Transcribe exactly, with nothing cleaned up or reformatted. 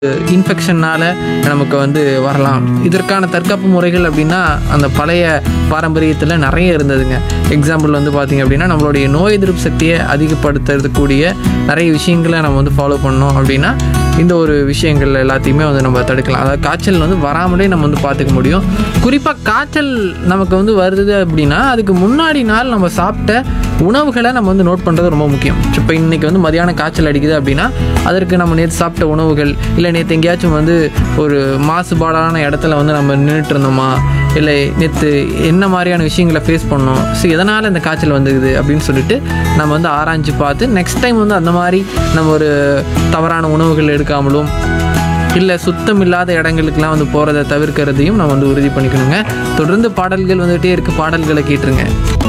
இன்ஃபெக்ஷனால் நமக்கு வந்து வரலாம். இதற்கான தற்காப்பு முறைகள் அப்படின்னா அந்த பழைய பாரம்பரியத்தில் நிறைய இருந்ததுங்க. எக்ஸாம்பிள் வந்து பார்த்திங்க அப்படின்னா நம்மளுடைய நோய் எதிர்ப்பு சக்தியை அதிகப்படுத்துறதுக்கூடிய நிறைய விஷயங்களை நம்ம வந்து ஃபாலோ பண்ணோம் அப்படின்னா இந்த ஒரு விஷயங்கள் எல்லாத்தையுமே வந்து நம்ம தடுக்கலாம். அதாவது காய்ச்சல் வந்து வராமலே நம்ம வந்து பார்த்துக்க முடியும். குறிப்பாக காய்ச்சல் நமக்கு வந்து வருது அப்படின்னா அதுக்கு முன்னாடி நாள் நம்ம சாப்பிட்ட உணவுகளை நம்ம வந்து நோட் பண்ணுறது ரொம்ப முக்கியம். இப்போ இன்றைக்கி வந்து மதியானம் காய்ச்சல் அடிக்குது அப்படின்னா அதற்கு நம்ம நேற்று சாப்பிட்ட உணவுகள், இல்லை நேற்று எங்கேயாச்சும் வந்து ஒரு மாசுபாடான இடத்துல வந்து நம்ம நின்றுட்டு இருந்தோமா, இல்லை நேற்று என்ன மாதிரியான விஷயங்களை ஃபேஸ் பண்ணோம், ஸோ எதனால் இந்த காய்ச்சல் வந்துக்குது அப்படின்னு சொல்லிட்டு நம்ம வந்து ஆராய்ஞ்சு பார்த்து நெக்ஸ்ட் டைம் வந்து அந்த மாதிரி நம்ம ஒரு தவறான உணவுகள் எடுக்காமலும் இல்லை சுத்தம் இல்லாத இடங்களுக்கெல்லாம் வந்து போகிறத தவிர்க்கிறதையும் நம்ம வந்து உறுதி பண்ணிக்கணுங்க. தொடர்ந்து பாடல்கள் வந்துகிட்டே இருக்குது, பாடல்களை கேட்டுருங்க.